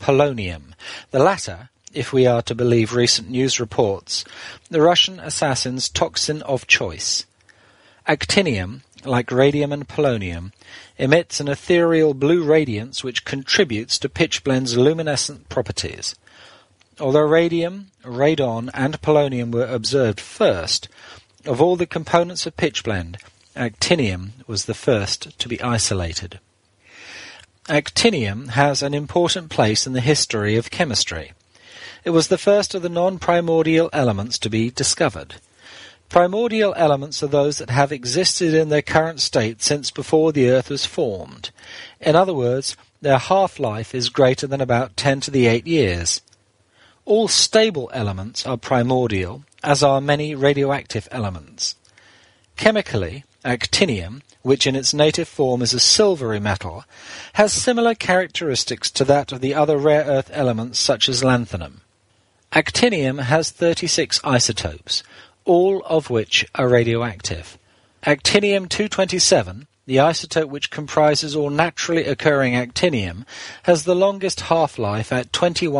polonium. The latter, if we are to believe recent news reports, the Russian assassin's toxin of choice. Actinium, like radium and polonium, emits an ethereal blue radiance which contributes to pitchblende's luminescent properties. Although radium, radon, and polonium were observed first, of all the components of pitchblende, actinium was the first to be isolated. Actinium has an important place in the history of chemistry. It was the first of the non-primordial elements to be discovered. Primordial elements are those that have existed in their current state since before the Earth was formed. In other words, their half-life is greater than about 10 to the 8 years. All stable elements are primordial, as are many radioactive elements. Chemically, actinium, which in its native form is a silvery metal, has similar characteristics to that of the other rare earth elements such as lanthanum. Actinium has 36 isotopes, all of which are radioactive. Actinium-227, the isotope which comprises all naturally occurring actinium, has the longest half-life at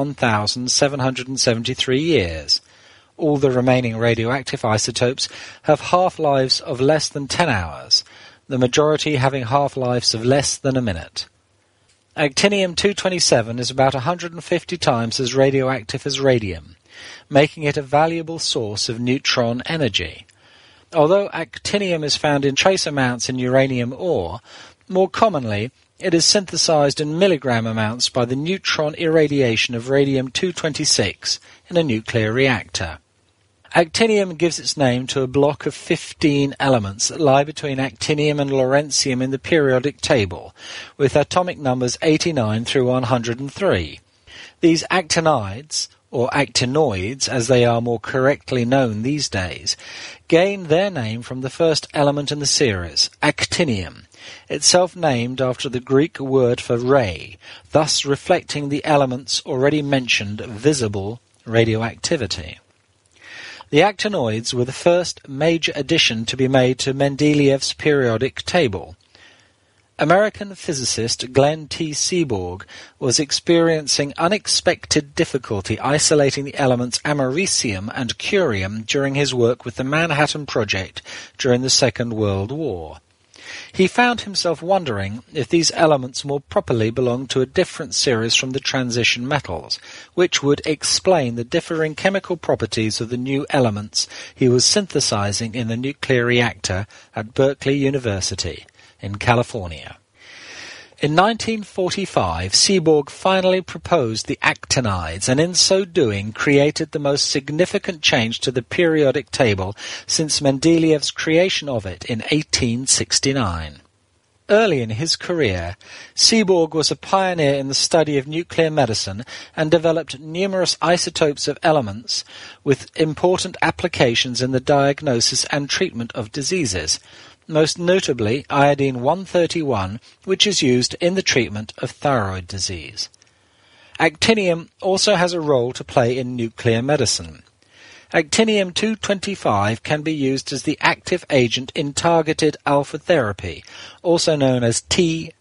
21,773 years. All the remaining radioactive isotopes have half-lives of less than 10 hours, the majority having half-lives of less than a minute. Actinium-227 is about 150 times as radioactive as radium, making it a valuable source of neutron energy. Although actinium is found in trace amounts in uranium ore, more commonly it is synthesized in milligram amounts by the neutron irradiation of radium-226 in a nuclear reactor. Actinium gives its name to a block of 15 elements that lie between actinium and lawrencium in the periodic table, with atomic numbers 89 through 103. These actinides, or actinoids as they are more correctly known these days, gain their name from the first element in the series, actinium, itself named after the Greek word for ray, thus reflecting the element's already mentioned visible radioactivity. The actinoids were the first major addition to be made to Mendeleev's periodic table. American physicist Glenn T. Seaborg was experiencing unexpected difficulty isolating the elements americium and curium during his work with the Manhattan Project during the Second World War. He found himself wondering if these elements more properly belonged to a different series from the transition metals, which would explain the differing chemical properties of the new elements he was synthesizing in the nuclear reactor at Berkeley University in California. In 1945, Seaborg finally proposed the actinides, and in so doing created the most significant change to the periodic table since Mendeleev's creation of it in 1869. Early in his career, Seaborg was a pioneer in the study of nuclear medicine and developed numerous isotopes of elements with important applications in the diagnosis and treatment of diseases, most notably iodine-131, which is used in the treatment of thyroid disease. Actinium also has a role to play in nuclear medicine. Actinium-225 can be used as the active agent in targeted alpha therapy, also known as TAT,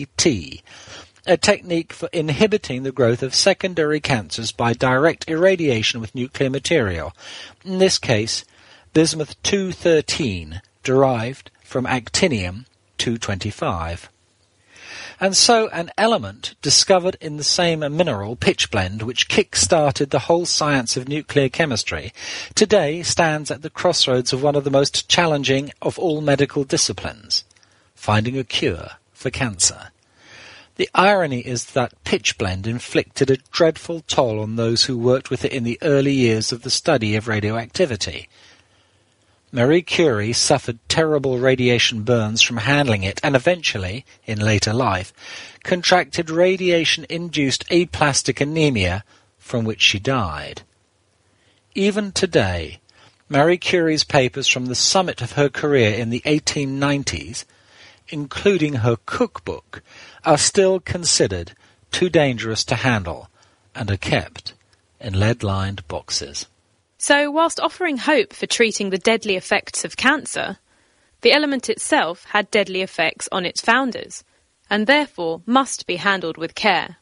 a technique for inhibiting the growth of secondary cancers by direct irradiation with nuclear material, in this case bismuth-213, derived from actinium-225. And so an element discovered in the same mineral, pitchblende, which kick-started the whole science of nuclear chemistry, today stands at the crossroads of one of the most challenging of all medical disciplines, finding a cure for cancer. The irony is that pitchblende inflicted a dreadful toll on those who worked with it in the early years of the study of radioactivity. Marie Curie suffered terrible radiation burns from handling it and eventually, in later life, contracted radiation-induced aplastic anemia, from which she died. Even today, Marie Curie's papers from the summit of her career in the 1890s, including her cookbook, are still considered too dangerous to handle and are kept in lead-lined boxes. So, whilst offering hope for treating the deadly effects of cancer, the element itself had deadly effects on its founders, and therefore must be handled with care.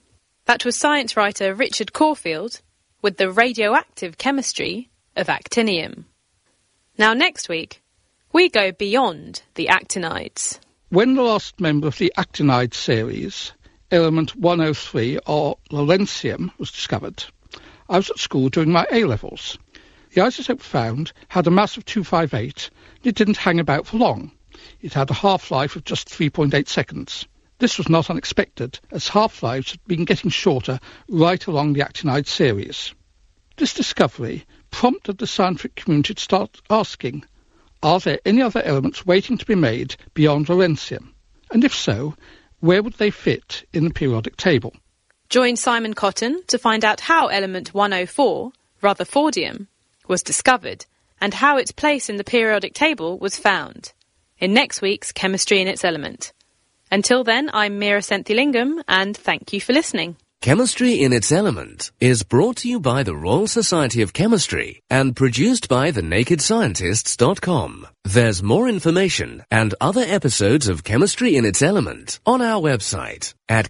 That was science writer Richard Caulfield with the radioactive chemistry of actinium. Now next week, we go beyond the actinides. When the last member of the actinide series, element 103, or lawrencium, was discovered, I was at school during my A-levels. The isotope found had a mass of 258, and it didn't hang about for long. It had a half-life of just 3.8 seconds. This was not unexpected, as half-lives had been getting shorter right along the actinide series. This discovery prompted the scientific community to start asking, are there any other elements waiting to be made beyond lawrencium? And if so, where would they fit in the periodic table? Join Simon Cotton to find out how element 104, Rutherfordium, was discovered and how its place in the periodic table was found in next week's Chemistry in its Element. Until then, I'm Meera Senthilingam, and thank you for listening. Chemistry in its Element is brought to you by the Royal Society of Chemistry and produced by thenakedscientists.com. There's more information and other episodes of Chemistry in its Element on our website at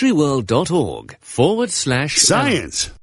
chemistryworld.org/science.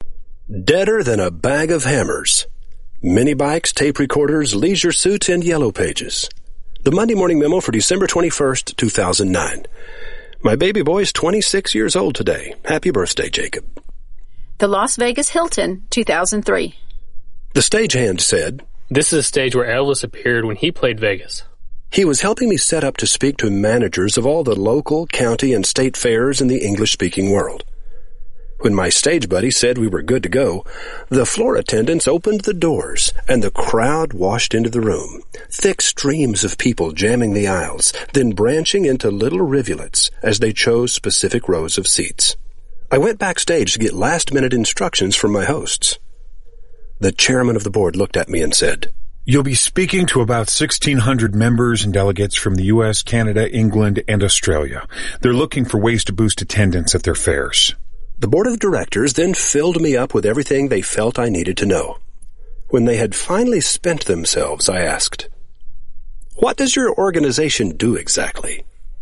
Deader than a bag of hammers. Mini bikes, tape recorders, leisure suits, and yellow pages. The Monday Morning Memo for December 21st, 2009. My baby boy's 26 years old today. Happy birthday, Jacob. The Las Vegas Hilton, 2003. The stagehand said, "This is a stage where Elvis appeared when he played Vegas." He was helping me set up to speak to managers of all the local, county, and state fairs in the English-speaking world. When my stage buddy said we were good to go, the floor attendants opened the doors, and the crowd washed into the room. Thick streams of people jamming the aisles, then branching into little rivulets as they chose specific rows of seats. I went backstage to get last-minute instructions from my hosts. The chairman of the board looked at me and said, "You'll be speaking to about 1,600 members and delegates from the U.S., Canada, England, and Australia. They're looking for ways to boost attendance at their fairs." The board of directors then filled me up with everything they felt I needed to know. When they had finally spent themselves, I asked, "What does your organization do exactly?"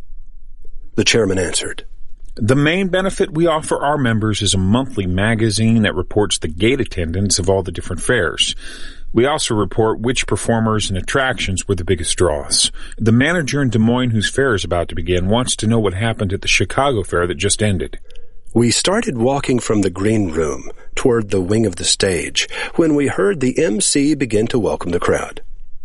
The chairman answered, "The main benefit we offer our members is a monthly magazine that reports the gate attendance of all the different fairs. We also report which performers and attractions were the biggest draws. The manager in Des Moines, whose fair is about to begin, wants to know what happened at the Chicago fair that just ended." We started walking from the green room toward the wing of the stage when we heard the MC begin to welcome the crowd.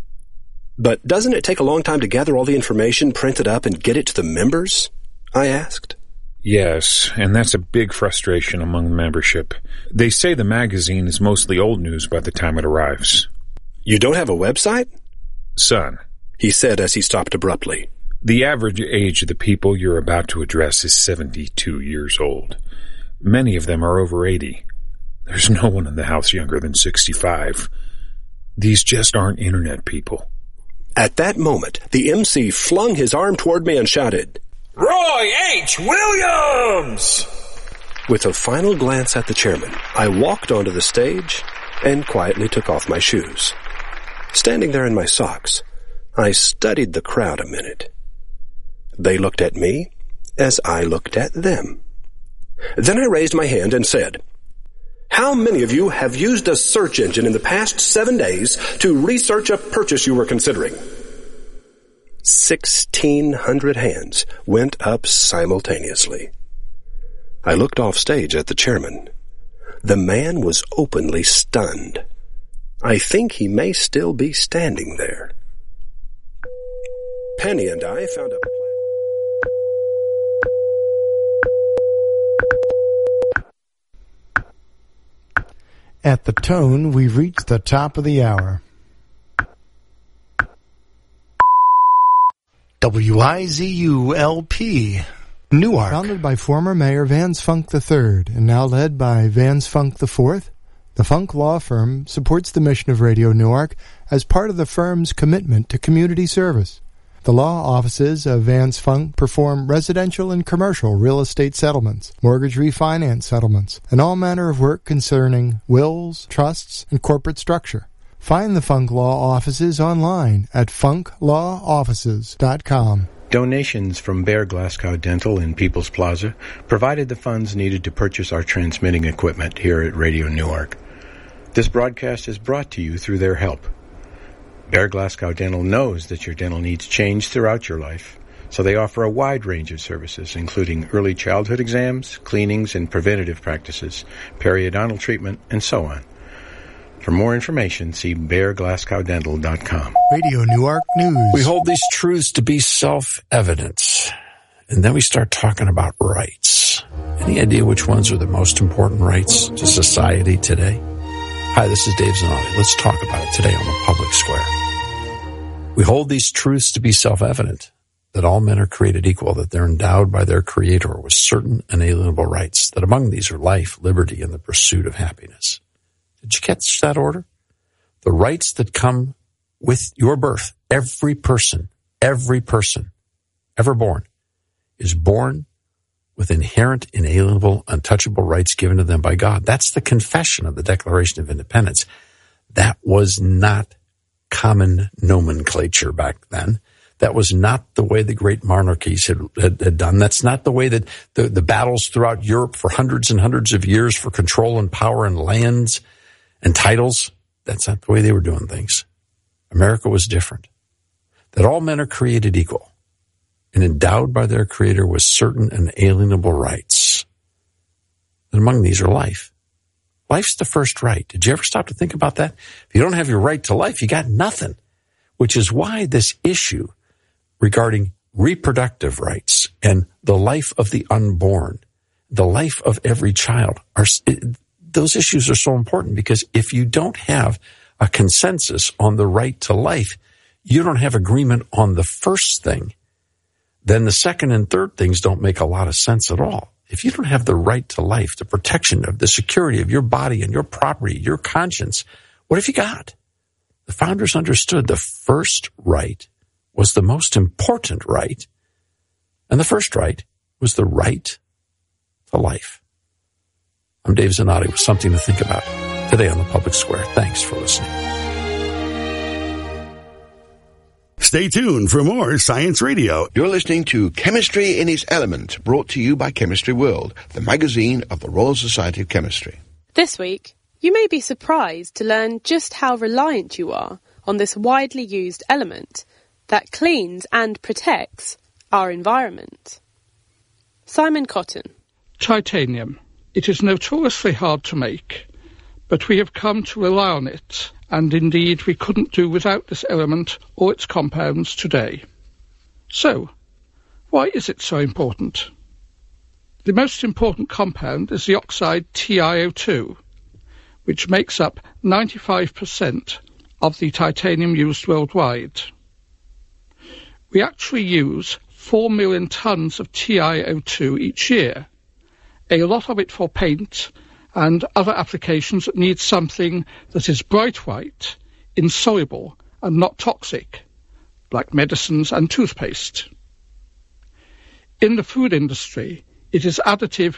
"But doesn't it take a long time to gather all the information, print it up, and get it to the members?" I asked. Yes, and that's a big frustration among the membership. They say the magazine is mostly old news by the time it arrives. "You don't have a website?" "Son," he said as he stopped abruptly. "The average age of the people you're about to address is 72 years old. Many of them are over 80. There's no one in the house younger than 65. These just aren't internet people." At that moment, the MC flung his arm toward me and shouted, "Roy H. Williams!" With a final glance at the chairman, I walked onto the stage and quietly took off my shoes. Standing there in my socks, I studied the crowd a minute. They looked at me as I looked at them. Then I raised my hand and said, "How many of you have used a search engine in the past 7 days to research a purchase you were considering?" 1,600 hands went up simultaneously. I looked off stage at the chairman. The man was openly stunned. I think he may still be standing there. Penny and I found a... At the tone, we've reached the top of the hour. WIZU-LP, Newark. Founded by former Mayor Vance Funk III and now led by Vance Funk IV, the Funk Law Firm supports the mission of Radio Newark as part of the firm's commitment to community service. The law offices of Vance Funk perform residential and commercial real estate settlements, mortgage refinance settlements, and all manner of work concerning wills, trusts, and corporate structure. Find the Funk Law offices online at funklawoffices.com. Donations from Bear Glasgow Dental in People's Plaza provided the funds needed to purchase our transmitting equipment here at Radio Newark. This broadcast is brought to you through their help. Bear Glasgow Dental knows that your dental needs change throughout your life, so they offer a wide range of services, including early childhood exams, cleanings and preventative practices, periodontal treatment, and so on. For more information, see bearglasgowdental.com. Radio Newark News. We hold these truths to be self-evident, and then we start talking about rights. Any idea which ones are the most important rights to society today? Hi, this is Dave Zanotti. Let's talk about it today on the Public Square. We hold these truths to be self-evident, that all men are created equal, that they're endowed by their Creator with certain inalienable rights, that among these are life, liberty, and the pursuit of happiness. Did you catch that order? The rights that come with your birth. Every person ever born is born with inherent, inalienable, untouchable rights given to them by God. That's the confession of the Declaration of Independence. That was not common nomenclature back then. That was not the way the great monarchies had done. That's not the way that the battles throughout Europe for hundreds and hundreds of years for control and power and lands and titles, that's not the way they were doing things. America was different. That all men are created equal and endowed by their Creator with certain inalienable rights. And among these are life. Life's the first right. Did you ever stop to think about that? If you don't have your right to life, you got nothing. Which is why this issue regarding reproductive rights and the life of the unborn, the life of every child, those issues are so important, because if you don't have a consensus on the right to life, you don't have agreement on the first thing, then the second and third things don't make a lot of sense at all. If you don't have the right to life, the protection of the security of your body and your property, your conscience, what have you got? The founders understood the first right was the most important right, and the first right was the right to life. I'm Dave Zanotti with something to think about today on the Public Square. Thanks for listening. Stay tuned for more Science Radio. You're listening to Chemistry in Its Element, brought to you by Chemistry World, the magazine of the Royal Society of Chemistry. This week, you may be surprised to learn just how reliant you are on this widely used element that cleans and protects our environment. Simon Cotton. Titanium. It is notoriously hard to make, but we have come to rely on it, and indeed we couldn't do without this element or its compounds today. So, why is it so important? The most important compound is the oxide TiO2, which makes up 95% of the titanium used worldwide. We actually use 4 million tons of TiO2 each year, a lot of it for paint and other applications that need something that is bright white, insoluble and not toxic, like medicines and toothpaste. In the food industry, it is additive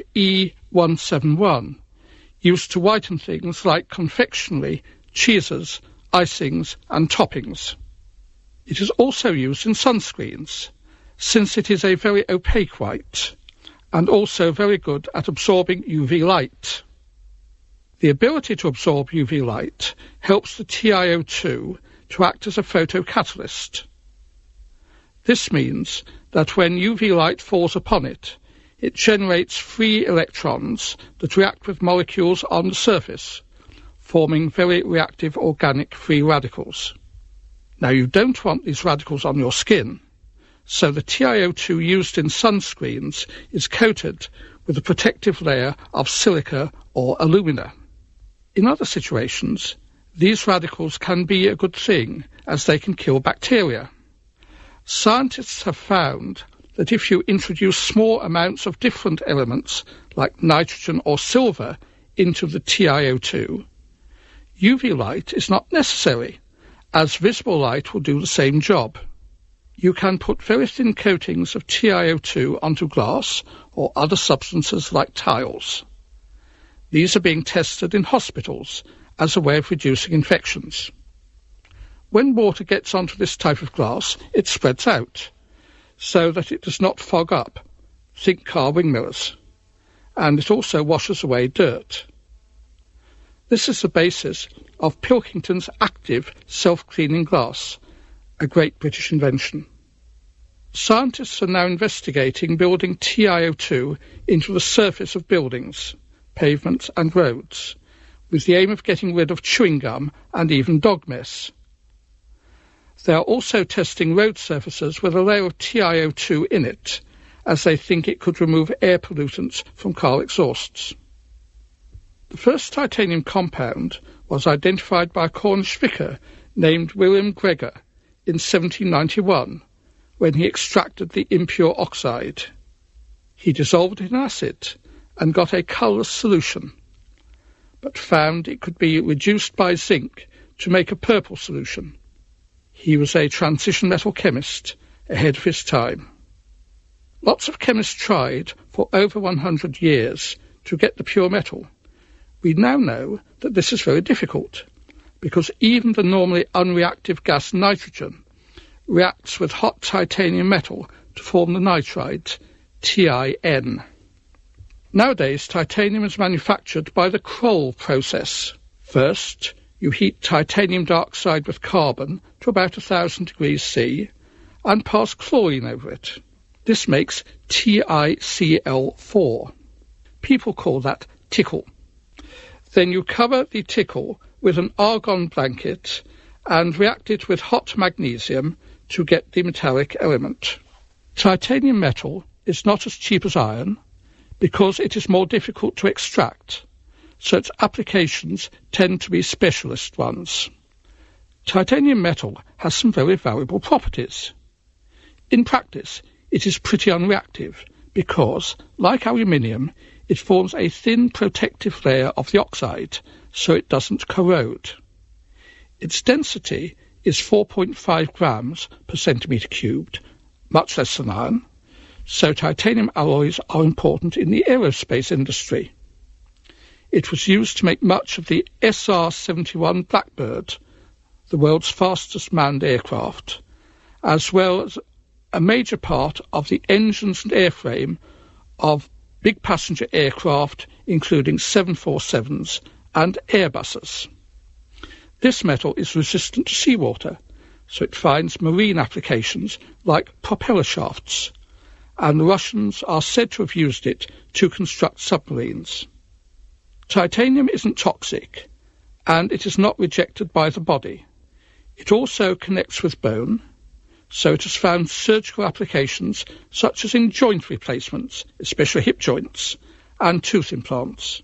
E171, used to whiten things like confectionery, cheeses, icings and toppings. It is also used in sunscreens, since it is a very opaque white, and also very good at absorbing UV light. The ability to absorb UV light helps the TiO2 to act as a photocatalyst. This means that when UV light falls upon it, it generates free electrons that react with molecules on the surface, forming very reactive organic free radicals. Now, you don't want these radicals on your skin, so the TiO2 used in sunscreens is coated with a protective layer of silica or alumina. In other situations, these radicals can be a good thing, as they can kill bacteria. Scientists have found that if you introduce small amounts of different elements, like nitrogen or silver, into the TiO2, UV light is not necessary, as visible light will do the same job. You can put very thin coatings of TiO2 onto glass or other substances like tiles. These are being tested in hospitals as a way of reducing infections. When water gets onto this type of glass, it spreads out. so that it does not fog up. Think car wing mirrors. And it also washes away dirt. This is the basis of Pilkington's active self-cleaning glass, a great British invention. Scientists are now investigating building TiO2 into the surface of buildings, pavements and roads, with the aim of getting rid of chewing gum and even dog mess. They are also testing road surfaces with a layer of TiO2 in it, as they think it could remove air pollutants from car exhausts. The first titanium compound was identified by a Cornish vicar named William Gregor in 1791, when he extracted the impure oxide. He dissolved it in acid and got a colourless solution, but found it could be reduced by zinc to make a purple solution. He was a transition metal chemist ahead of his time. Lots of chemists tried for over 100 years to get the pure metal. We now know that this is very difficult, because even the normally unreactive gas nitrogen reacts with hot titanium metal to form the nitride, TiN. Nowadays, titanium is manufactured by the Kroll process. First, you heat titanium dioxide with carbon to about 1,000 degrees C and pass chlorine over it. This makes TiCl4. People call that tickle. Then you cover the tickle with an argon blanket and react it with hot magnesium to get the metallic element. Titanium metal is not as cheap as iron because it is more difficult to extract, so its applications tend to be specialist ones. Titanium metal has some very valuable properties. In practice, it is pretty unreactive because, like aluminium, it forms a thin protective layer of the oxide, so it doesn't corrode. Its density is 4.5 grams per centimetre cubed, much less than iron, so titanium alloys are important in the aerospace industry. It was used to make much of the SR-71 Blackbird, the world's fastest manned aircraft, as well as a major part of the engines and airframe of big passenger aircraft, including 747s and Airbuses. This metal is resistant to seawater, so it finds marine applications like propeller shafts, and the Russians are said to have used it to construct submarines. Titanium isn't toxic, and it is not rejected by the body. It also connects with bone, so it has found surgical applications such as in joint replacements, especially hip joints, and tooth implants.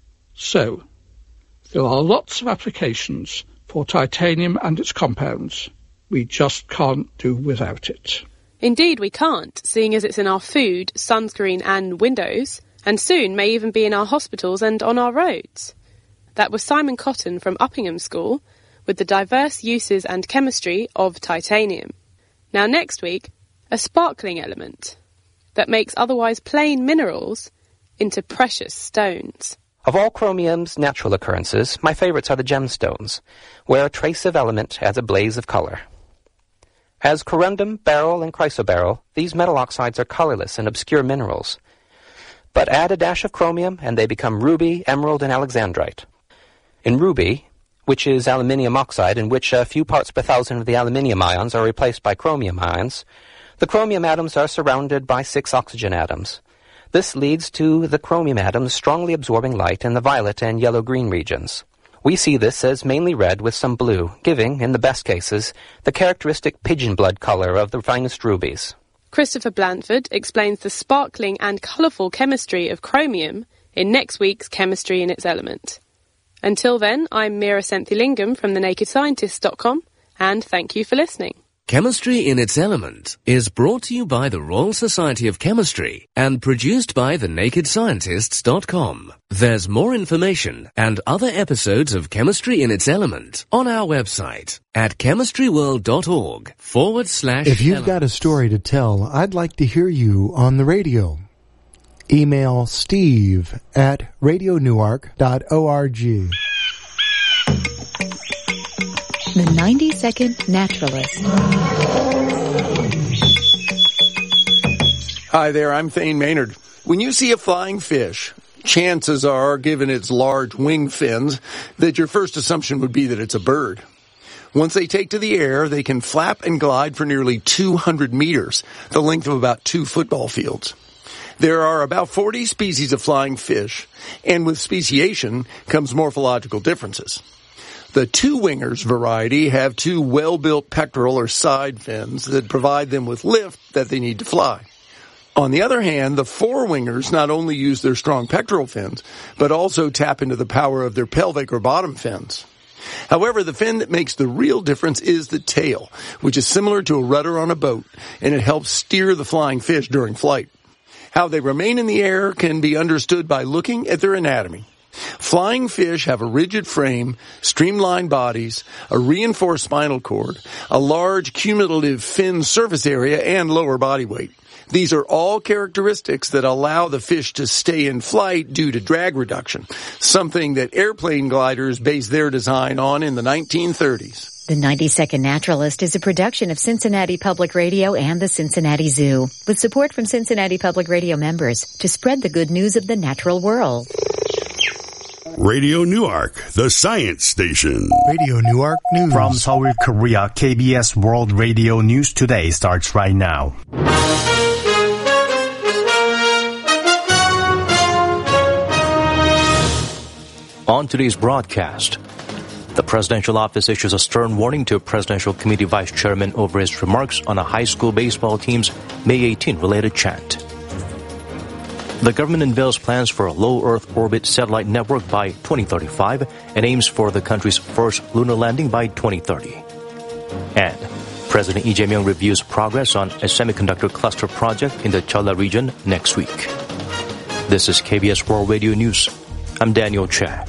So, there are lots of applications for titanium and its compounds. We just can't do without it. Indeed we can't, seeing as it's in our food, sunscreen and windows, and soon may even be in our hospitals and on our roads. That was Simon Cotton from Uppingham School with the diverse uses and chemistry of titanium. Now next week, a sparkling element that makes otherwise plain minerals into precious stones. Of all chromium's natural occurrences, my favorites are the gemstones, where a trace of element adds a blaze of color. As corundum, beryl, and chrysoberyl, these metal oxides are colorless and obscure minerals. But add a dash of chromium and they become ruby, emerald, and alexandrite. In ruby, which is aluminium oxide in which a few parts per thousand of the aluminium ions are replaced by chromium ions, the chromium atoms are surrounded by 6 oxygen atoms. This leads to the chromium atoms strongly absorbing light in the violet and yellow-green regions. We see this as mainly red with some blue, giving, in the best cases, the characteristic pigeon blood color of the finest rubies. Christopher Blanford explains the sparkling and colourful chemistry of chromium in next week's Chemistry in its Element. Until then, I'm Meera Senthilingam from thenakedscientist.com, and thank you for listening. Chemistry in its Element is brought to you by the Royal Society of Chemistry and produced by thenakedscientists.com. There's more information and other episodes of Chemistry in its Element on our website at chemistryworld.org/. If you've got a story to tell, I'd like to hear you on the radio. Email steve@radionewark.org. The 90-Second Naturalist. Hi there, I'm Thane Maynard. When you see a flying fish, chances are, given its large wing fins, that your first assumption would be that it's a bird. Once they take to the air, they can flap and glide for nearly 200 meters, the length of about 2 football fields. There are about 40 species of flying fish, and with speciation comes morphological differences. The two-wingers variety have 2 well-built pectoral or side fins that provide them with lift that they need to fly. On the other hand, the four-wingers not only use their strong pectoral fins, but also tap into the power of their pelvic or bottom fins. However, the fin that makes the real difference is the tail, which is similar to a rudder on a boat, and it helps steer the flying fish during flight. How they remain in the air can be understood by looking at their anatomy. Flying fish have a rigid frame, streamlined bodies, a reinforced spinal cord, a large cumulative fin surface area, and lower body weight. These are all characteristics that allow the fish to stay in flight due to drag reduction, something that airplane gliders based their design on in the 1930s. The 90-Second Naturalist is a production of Cincinnati Public Radio and the Cincinnati Zoo, with support from Cincinnati Public Radio members to spread the good news of the natural world. Radio Newark, the science station. Radio Newark News. From Seoul, Korea, KBS World Radio News Today starts right now. On today's broadcast, the presidential office issues a stern warning to Presidential Committee Vice Chairman over his remarks on a high school baseball team's May 18 related chant. The government unveils plans for a low Earth orbit satellite network by 2035 and aims for the country's first lunar landing by 2030. And President Lee Jae-myung reviews progress on a semiconductor cluster project in the Jeolla region next week. This is KBS World Radio News. I'm Daniel Che.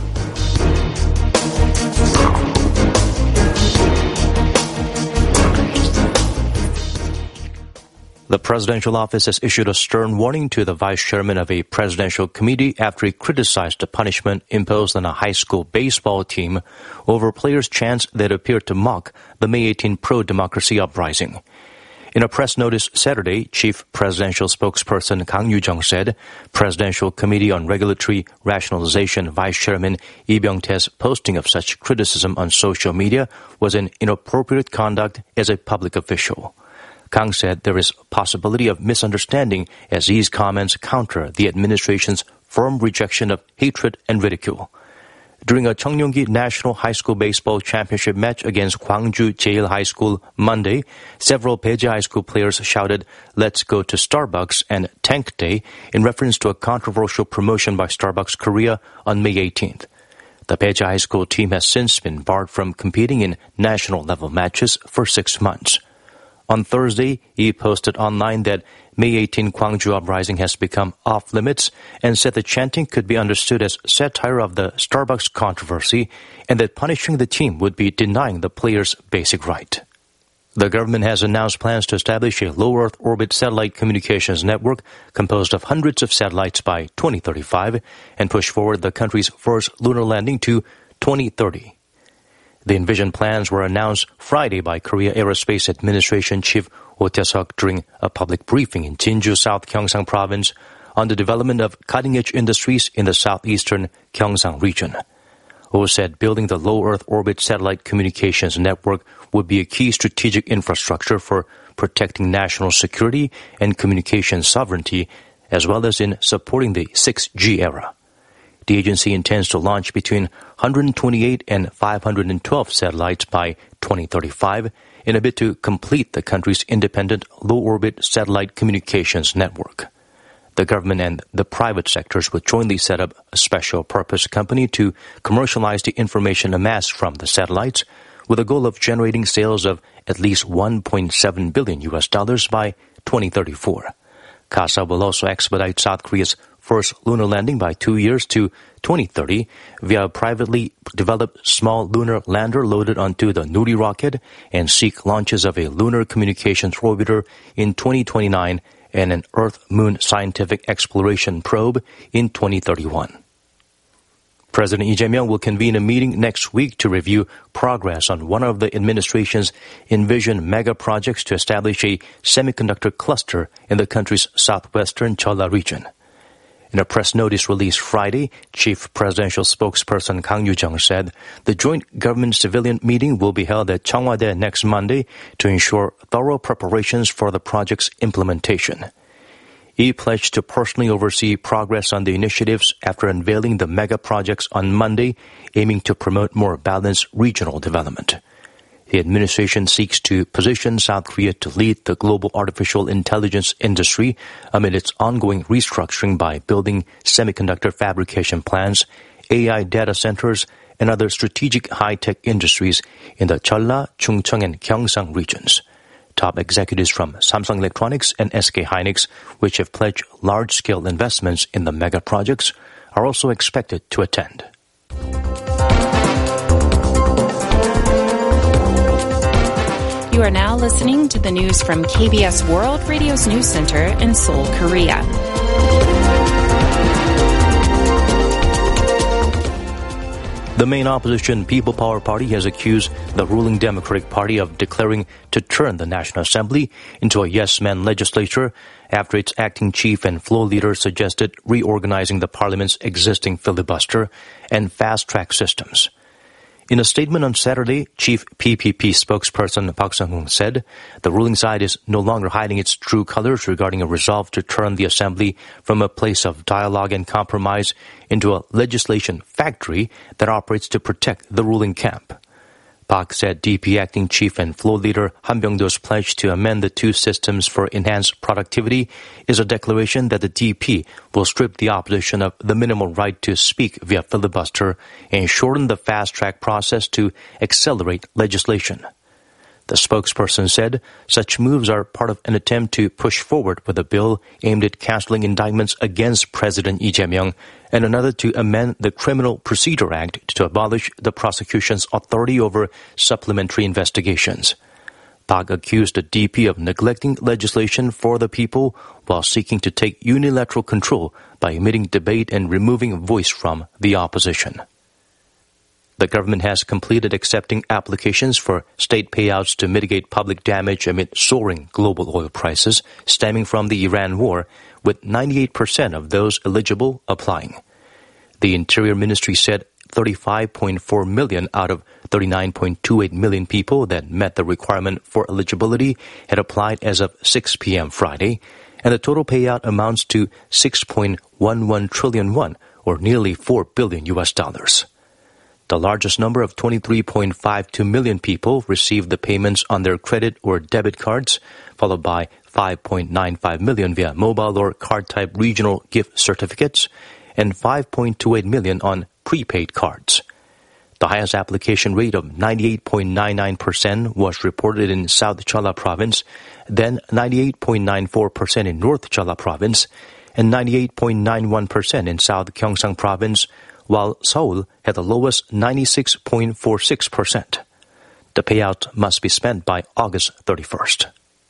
The presidential office has issued a stern warning to the vice chairman of a presidential committee after he criticized the punishment imposed on a high school baseball team over players' chants that appeared to mock the May 18 pro-democracy uprising. In a press notice Saturday, Chief Presidential Spokesperson Kang Yu-jung said Presidential Committee on Regulatory Rationalization Vice Chairman Lee Byung-tae's posting of such criticism on social media was an inappropriate conduct as a public official. Kang said there is a possibility of misunderstanding as these comments counter the administration's firm rejection of hatred and ridicule. During a Cheongryong National High School Baseball Championship match against Gwangju Jail High School Monday, several Baeja High School players shouted, "Let's go to Starbucks" and "Tank Day" in reference to a controversial promotion by Starbucks Korea on May 18th. The Baeja High School team has since been barred from competing in national-level matches for 6 months. On Thursday, he posted online that May 18 Gwangju uprising has become off-limits and said the chanting could be understood as satire of the Starbucks controversy and that punishing the team would be denying the players' basic right. The government has announced plans to establish a low Earth orbit satellite communications network composed of hundreds of satellites by 2035 and push forward the country's first lunar landing to 2030. The envisioned plans were announced Friday by Korea Aerospace Administration Chief Oh Tae-seok during a public briefing in Jinju, South Gyeongsang Province on the development of cutting-edge industries in the southeastern Gyeongsang region. Oh said building the low Earth orbit satellite communications network would be a key strategic infrastructure for protecting national security and communication sovereignty, as well as in supporting the 6G era. The agency intends to launch between 128 and 512 satellites by 2035 in a bid to complete the country's independent low-orbit satellite communications network. The government and the private sectors would jointly set up a special-purpose company to commercialize the information amassed from the satellites with a goal of generating sales of at least $1.7 billion by 2034. CASA will also expedite South Korea's first lunar landing by 2 years to 2030 via a privately developed small lunar lander loaded onto the Nuri rocket and seek launches of a lunar communications orbiter in 2029 and an Earth-Moon scientific exploration probe in 2031. President Lee Jae-myung will convene a meeting next week to review progress on one of the administration's envisioned mega projects to establish a semiconductor cluster in the country's southwestern Jeolla region. In a press notice released Friday, Chief Presidential Spokesperson Kang Yoo-jung said the joint government-civilian meeting will be held at Cheongwadae next Monday to ensure thorough preparations for the project's implementation. He pledged to personally oversee progress on the initiatives after unveiling the mega projects on Monday, aiming to promote more balanced regional development. The administration seeks to position South Korea to lead the global artificial intelligence industry amid its ongoing restructuring by building semiconductor fabrication plants, AI data centers, and other strategic high-tech industries in the Jeolla, Chungcheong, and Gyeongsang regions. Top executives from Samsung Electronics and SK Hynix, which have pledged large-scale investments in the mega projects, are also expected to attend. You are now listening to the news from KBS World Radio's News Center in Seoul, Korea. The main opposition People Power Party has accused the ruling Democratic Party of declaring to turn the National Assembly into a yes-man legislature after its acting chief and floor leader suggested reorganizing the parliament's existing filibuster and fast-track systems. In a statement on Saturday, Chief PPP spokesperson Park Sung-hoon said the ruling side is no longer hiding its true colors regarding a resolve to turn the assembly from a place of dialogue and compromise into a legislation factory that operates to protect the ruling camp. Park said DP acting chief and floor leader Han Byung-do's pledge to amend the two systems for enhanced productivity is a declaration that the DP will strip the opposition of the minimal right to speak via filibuster and shorten the fast-track process to accelerate legislation. The spokesperson said such moves are part of an attempt to push forward with a bill aimed at canceling indictments against President Lee Jae-myung and another to amend the Criminal Procedure Act to abolish the prosecution's authority over supplementary investigations. Park accused the DP of neglecting legislation for the people while seeking to take unilateral control by omitting debate and removing voice from the opposition. The government has completed accepting applications for state payouts to mitigate public damage amid soaring global oil prices stemming from the Iran war, with 98% of those eligible applying. The Interior Ministry said 35.4 million out of 39.28 million people that met the requirement for eligibility had applied as of 6 p.m. Friday, and the total payout amounts to 6.11 trillion won, or nearly $4 billion. The largest number of 23.52 million people received the payments on their credit or debit cards, followed by 5.95 million via mobile or card-type regional gift certificates, and 5.28 million on prepaid cards. The highest application rate of 98.99% was reported in South Jeolla Province, then 98.94% in North Jeolla Province, and 98.91% in South Gyeongsang Province, while Seoul had the lowest 96.46%. The payout must be spent by August 31st.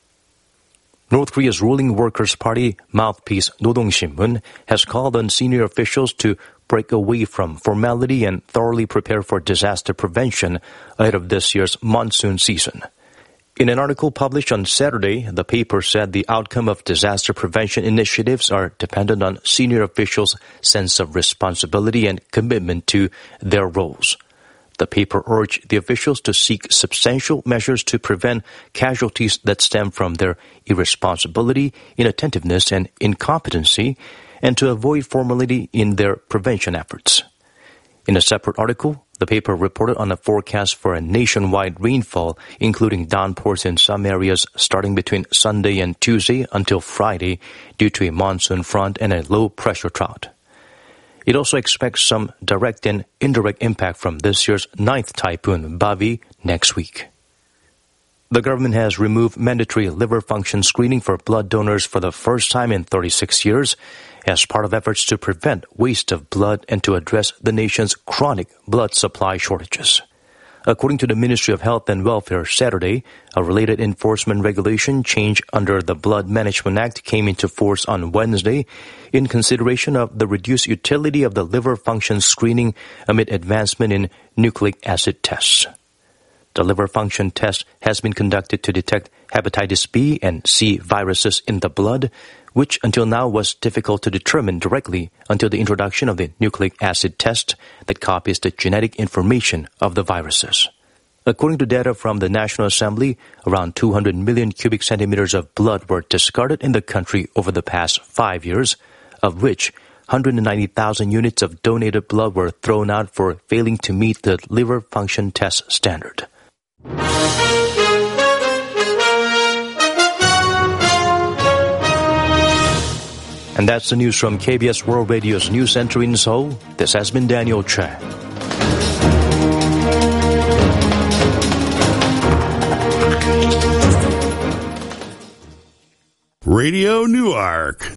North Korea's ruling Workers' Party mouthpiece Nodong Shinmun has called on senior officials to break away from formality and thoroughly prepare for disaster prevention ahead of this year's monsoon season. In an article published on Saturday, the paper said the outcome of disaster prevention initiatives are dependent on senior officials' sense of responsibility and commitment to their roles. The paper urged the officials to seek substantial measures to prevent casualties that stem from their irresponsibility, inattentiveness, and incompetency, and to avoid formality in their prevention efforts. In a separate article, the paper reported on a forecast for a nationwide rainfall, including downpours in some areas starting between Sunday and Tuesday until Friday due to a monsoon front and a low-pressure drought. It also expects some direct and indirect impact from this year's 9th typhoon, Bavi, next week. The government has removed mandatory liver function screening for blood donors for the first time in 36 years as part of efforts to prevent waste of blood and to address the nation's chronic blood supply shortages. According to the Ministry of Health and Welfare Saturday, a related enforcement regulation change under the Blood Management Act came into force on Wednesday in consideration of the reduced utility of the liver function screening amid advancement in nucleic acid tests. The liver function test has been conducted to detect hepatitis B and C viruses in the blood, which until now was difficult to determine directly until the introduction of the nucleic acid test that copies the genetic information of the viruses. According to data from the National Assembly, around 200 million cubic centimeters of blood were discarded in the country over the past 5 years, of which 190,000 units of donated blood were thrown out for failing to meet the liver function test standard. And that's the news from KBS World Radio's News Center in Seoul. This has been Daniel Chan. Radio Newark.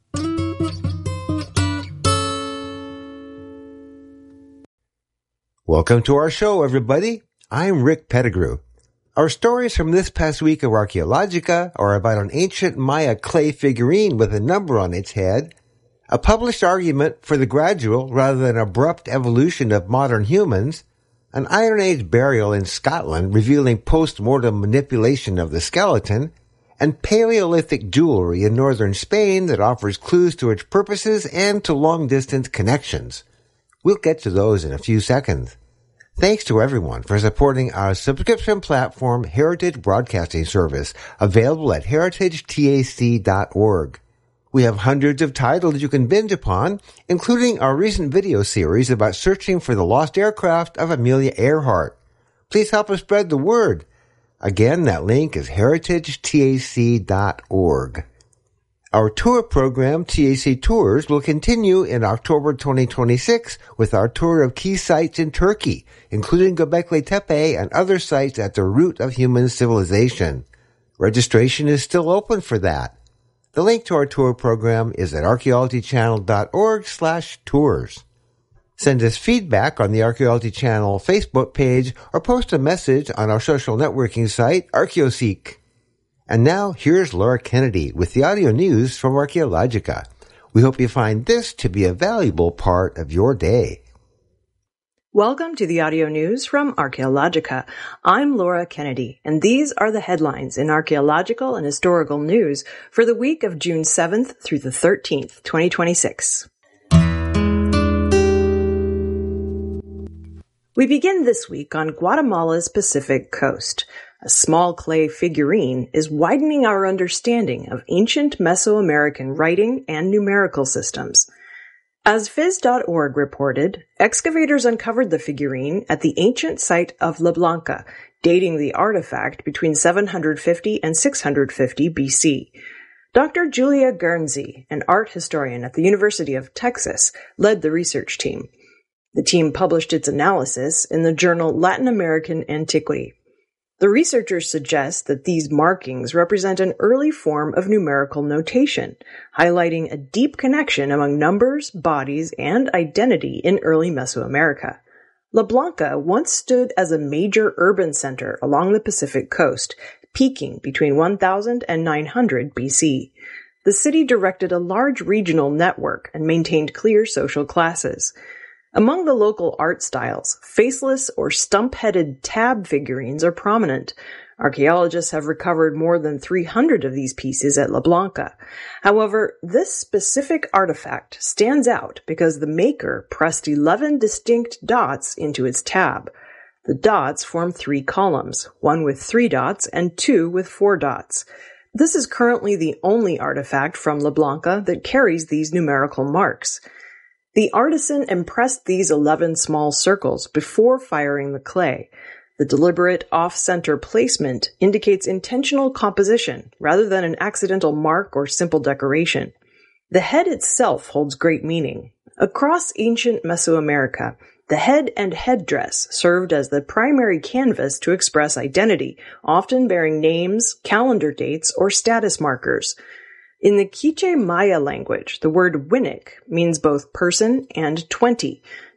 Welcome to our show, everybody. I'm Rick Pettigrew. Our stories from this past week of Archaeologica are about an ancient Maya clay figurine with a number on its head, a published argument for the gradual rather than abrupt evolution of modern humans, an Iron Age burial in Scotland revealing post-mortem manipulation of the skeleton, and Paleolithic jewelry in northern Spain that offers clues to its purposes and to long-distance connections. We'll get to those in a few seconds. Thanks to everyone for supporting our subscription platform Heritage Broadcasting Service, available at heritagetac.org. We have hundreds of titles you can binge upon, including our recent video series about searching for the lost aircraft of Amelia Earhart. Please help us spread the word. Again, that link is heritagetac.org. Our tour program, TAC Tours, will continue in October 2026 with our tour of key sites in Turkey, including Göbekli Tepe and other sites at the root of human civilization. Registration is still open for that. The link to our tour program is at archaeologychannel.org/tours. Send us feedback on the Archaeology Channel Facebook page or post a message on our social networking site, Archaeoseek. And now, here's Laura Kennedy with the audio news from Archaeologica. We hope you find this to be a valuable part of your day. Welcome to the audio news from Archaeologica. I'm Laura Kennedy, and these are the headlines in archaeological and historical news for the week of June 7th through the 13th, 2026. We begin this week on Guatemala's Pacific coast. A small clay figurine is widening our understanding of ancient Mesoamerican writing and numerical systems. As Phys.org reported, excavators uncovered the figurine at the ancient site of La Blanca, dating the artifact between 750 and 650 BC. Dr. Julia Guernsey, an art historian at the University of Texas, led the research team. The team published its analysis in the journal Latin American Antiquity. The researchers suggest that these markings represent an early form of numerical notation, highlighting a deep connection among numbers, bodies, and identity in early Mesoamerica. La Blanca once stood as a major urban center along the Pacific coast, peaking between 1000 and 900 BC. The city directed a large regional network and maintained clear social classes. Among the local art styles, faceless or stump-headed tab figurines are prominent. Archaeologists have recovered more than 300 of these pieces at La Blanca. However, this specific artifact stands out because the maker pressed 11 distinct dots into its tab. The dots form 3 columns, one with 3 dots and 2 with 4 dots. This is currently the only artifact from La Blanca that carries these numerical marks. The artisan impressed these 11 small circles before firing the clay. The deliberate off-center placement indicates intentional composition rather than an accidental mark or simple decoration. The head itself holds great meaning. Across ancient Mesoamerica, the head and headdress served as the primary canvas to express identity, often bearing names, calendar dates, or status markers. In the Quiché Maya language, the word Winnick means both person and 20.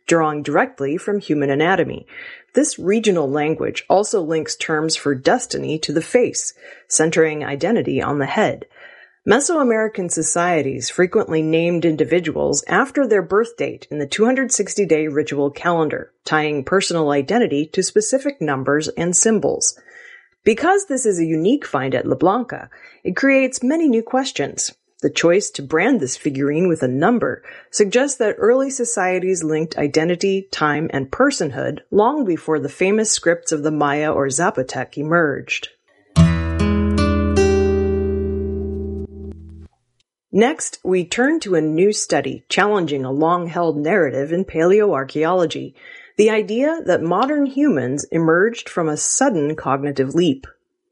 drawing directly from human anatomy. This regional language also links terms for destiny to the face, centering identity on the head. Mesoamerican societies frequently named individuals after their birth date in the 260-day ritual calendar, tying personal identity to specific numbers and symbols. Because this is a unique find at La Blanca, it creates many new questions. The choice to brand this figurine with a number suggests that early societies linked identity, time, and personhood long before the famous scripts of the Maya or Zapotec emerged. Next, we turn to a new study challenging a long-held narrative in paleoarchaeology, the idea that modern humans emerged from a sudden cognitive leap.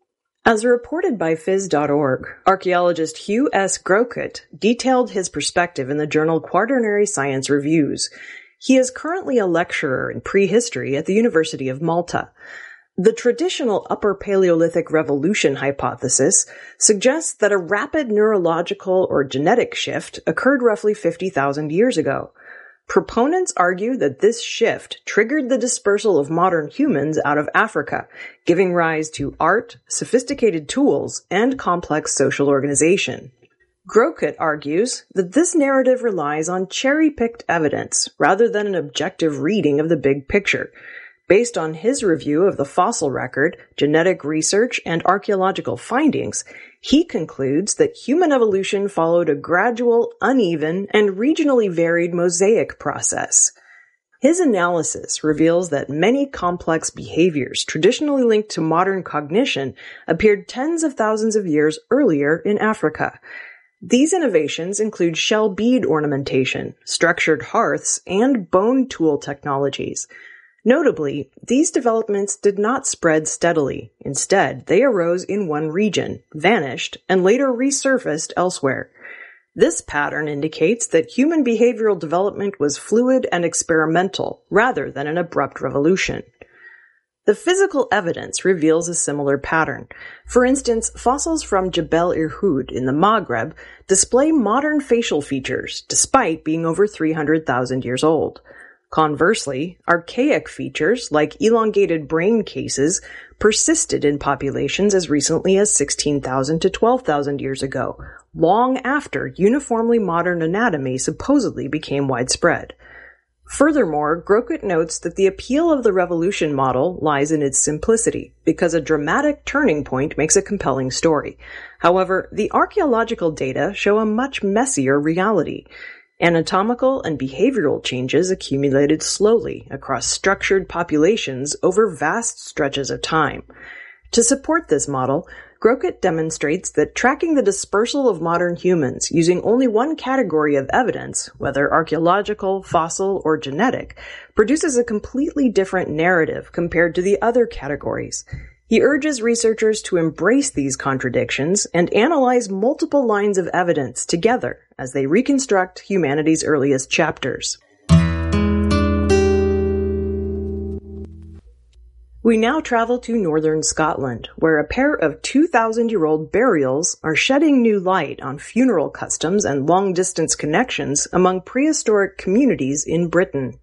As reported by Phys.org, archaeologist Hugh S. Grokut detailed his perspective in the journal Quaternary Science Reviews. He is currently a lecturer in prehistory at the University of Malta. The traditional Upper Paleolithic Revolution hypothesis suggests that a rapid neurological or genetic shift occurred roughly 50,000 years ago. Proponents argue that this shift triggered the dispersal of modern humans out of Africa, giving rise to art, sophisticated tools, and complex social organization. Grokut argues that this narrative relies on cherry-picked evidence rather than an objective reading of the big picture. Based on his review of the fossil record, genetic research, and archaeological findings, he concludes that human evolution followed a gradual, uneven, and regionally varied mosaic process. His analysis reveals that many complex behaviors traditionally linked to modern cognition appeared tens of thousands of years earlier in Africa. These innovations include shell bead ornamentation, structured hearths, and bone tool technologies. Notably, these developments did not spread steadily. Instead, they arose in one region, vanished, and later resurfaced elsewhere. This pattern indicates that human behavioral development was fluid and experimental, rather than an abrupt revolution. The physical evidence reveals a similar pattern. For instance, fossils from Jebel Irhoud in the Maghreb display modern facial features, despite being over 300,000 years old. Conversely, archaic features, like elongated brain cases, persisted in populations as recently as 16,000 to 12,000 years ago, long after uniformly modern anatomy supposedly became widespread. Furthermore, Grokut notes that the appeal of the revolution model lies in its simplicity, because a dramatic turning point makes a compelling story. However, the archaeological data show a much messier reality. Anatomical and behavioral changes accumulated slowly across structured populations over vast stretches of time. To support this model, Grokut demonstrates that tracking the dispersal of modern humans using only one category of evidence, whether archaeological, fossil, or genetic, produces a completely different narrative compared to the other categories. He urges researchers to embrace these contradictions and analyze multiple lines of evidence together as they reconstruct humanity's earliest chapters. We now travel to northern Scotland, where a pair of 2,000-year-old burials are shedding new light on funeral customs and long-distance connections among prehistoric communities in Britain.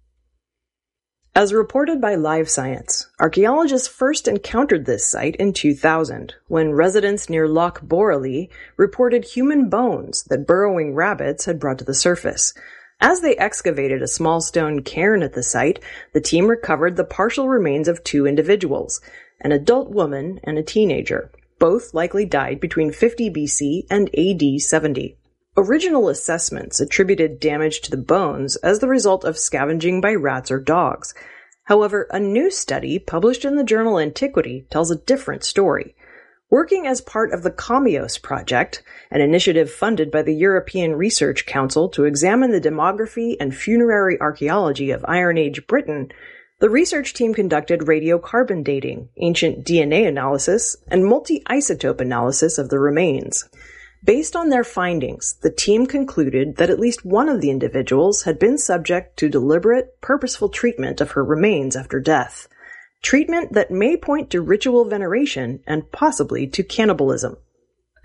As reported by Live Science, archaeologists first encountered this site in 2000, when residents near Loch Borreley reported human bones that burrowing rabbits had brought to the surface. As they excavated a small stone cairn at the site, the team recovered the partial remains of two individuals, an adult woman and a teenager. Both likely died between 50 BC and AD 70. Original assessments attributed damage to the bones as the result of scavenging by rats or dogs. However, a new study published in the journal Antiquity tells a different story. Working as part of the Comios Project, an initiative funded by the European Research Council to examine the demography and funerary archaeology of Iron Age Britain, the research team conducted radiocarbon dating, ancient DNA analysis, and multi-isotope analysis of the remains. Based on their findings, the team concluded that at least one of the individuals had been subject to deliberate, purposeful treatment of her remains after death. Treatment that may point to ritual veneration and possibly to cannibalism.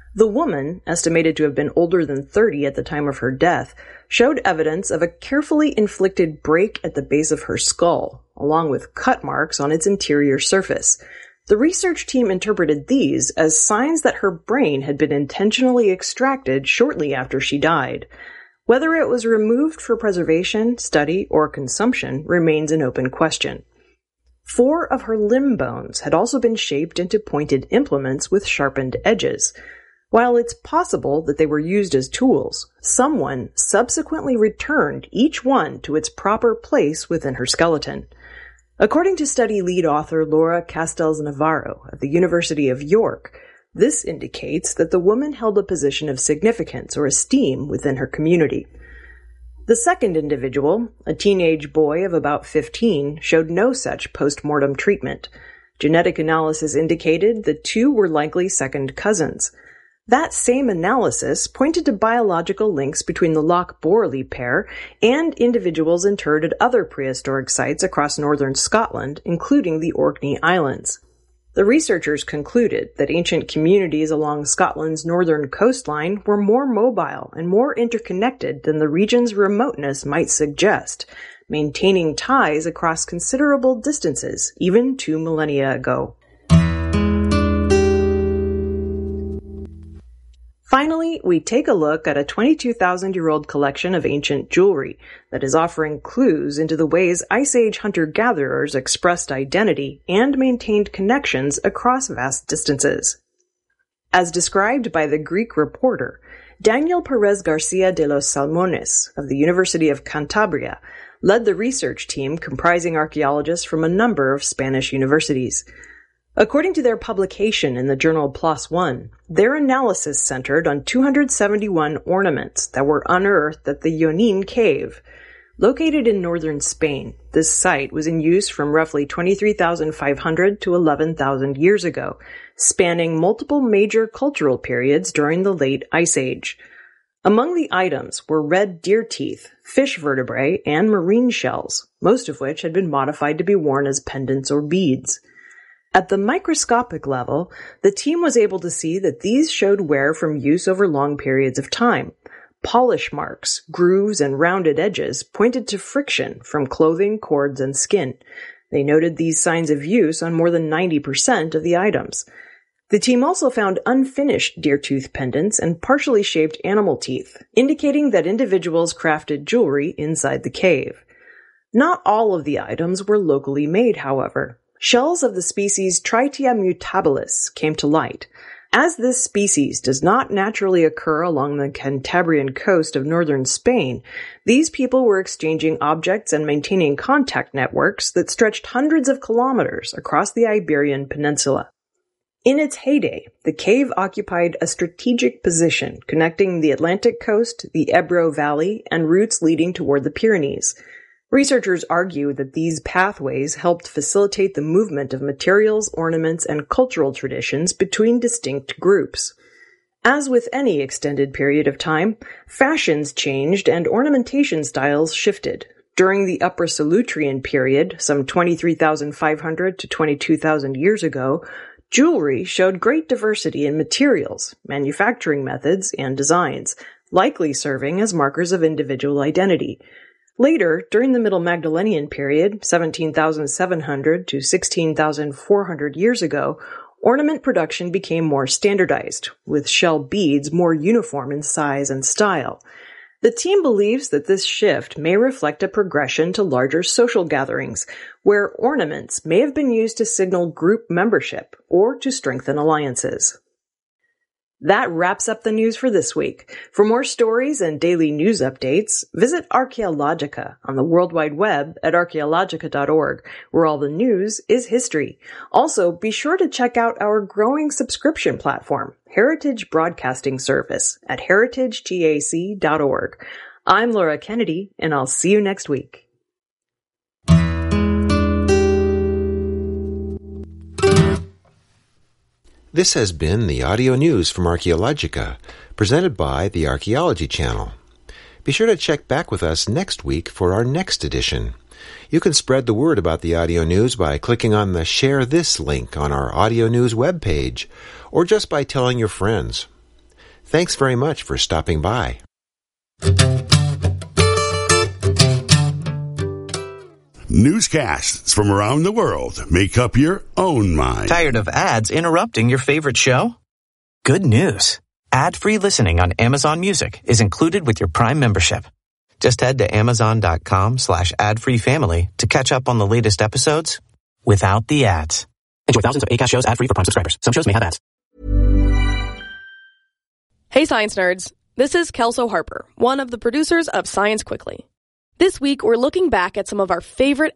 The woman, estimated to have been older than 30 at the time of her death, showed evidence of a carefully inflicted break at the base of her skull, along with cut marks on its interior surface. The research team interpreted these as signs that her brain had been intentionally extracted shortly after she died. Whether it was removed for preservation, study, or consumption remains an open question. 4 of her limb bones had also been shaped into pointed implements with sharpened edges. While it's possible that they were used as tools, someone subsequently returned each one to its proper place within her skeleton. According to study lead author Laura Castells-Navarro of the University of York, this indicates that the woman held a position of significance or esteem within her community. The second individual, a teenage boy of about 15, showed no such post-mortem treatment. Genetic analysis indicated the two were likely second cousins. That same analysis pointed to biological links between the Loch-Borley pair and individuals interred at other prehistoric sites across northern Scotland, including the Orkney Islands. The researchers concluded that ancient communities along Scotland's northern coastline were more mobile and more interconnected than the region's remoteness might suggest, maintaining ties across considerable distances, even 2 millennia ago. Finally, we take a look at a 22,000-year-old collection of ancient jewelry that is offering clues into the ways Ice Age hunter-gatherers expressed identity and maintained connections across vast distances. As described by the Greek reporter, Daniel Perez Garcia de los Salmones of the University of Cantabria led the research team comprising archaeologists from a number of Spanish universities. According to their publication in the journal PLOS ONE, their analysis centered on 271 ornaments that were unearthed at the Yonin Cave. Located in northern Spain, this site was in use from roughly 23,500 to 11,000 years ago, spanning multiple major cultural periods during the late Ice Age. Among the items were red deer teeth, fish vertebrae, and marine shells, most of which had been modified to be worn as pendants or beads. At the microscopic level, the team was able to see that these showed wear from use over long periods of time. Polish marks, grooves, and rounded edges pointed to friction from clothing, cords, and skin. They noted these signs of use on more than 90% of the items. The team also found unfinished deer tooth pendants and partially shaped animal teeth, indicating that individuals crafted jewelry inside the cave. Not all of the items were locally made, however. Shells of the species Tritia mutabilis came to light. As this species does not naturally occur along the Cantabrian coast of northern Spain, these people were exchanging objects and maintaining contact networks that stretched hundreds of kilometers across the Iberian Peninsula. In its heyday, the cave occupied a strategic position connecting the Atlantic coast, the Ebro Valley, and routes leading toward the Pyrenees. Researchers argue that these pathways helped facilitate the movement of materials, ornaments, and cultural traditions between distinct groups. As with any extended period of time, fashions changed and ornamentation styles shifted. During the Upper Solutrean period, some 23,500 to 22,000 years ago, jewelry showed great diversity in materials, manufacturing methods, and designs, likely serving as markers of individual identity. Later, during the Middle Magdalenian period, 17,700 to 16,400 years ago, ornament production became more standardized, with shell beads more uniform in size and style. The team believes that this shift may reflect a progression to larger social gatherings, where ornaments may have been used to signal group membership or to strengthen alliances. That wraps up the news for this week. For more stories and daily news updates, visit Archaeologica on the World Wide Web at archaeologica.org, where all the news is history. Also, be sure to check out our growing subscription platform, Heritage Broadcasting Service, at heritagetac.org. I'm Laura Kennedy, and I'll see you next week. This has been the audio news from Archaeologica, presented by the Archaeology Channel. Be sure to check back with us next week for our next edition. You can spread the word about the audio news by clicking on the Share This link on our audio news webpage, or just by telling your friends. Thanks very much for stopping by. Newscasts from around the world make up your own mind. Tired of ads interrupting your favorite show? Good news. Ad-free listening on Amazon Music is included with your Prime membership. Just head to amazon.com/ad-free-family to catch up on the latest episodes without the ads. Enjoy thousands of Acast shows ad-free for Prime subscribers. Some shows may have ads. Hey science nerds, this is Kelso Harper, one of the producers of Science Quickly. This week we're looking back at some of our favorite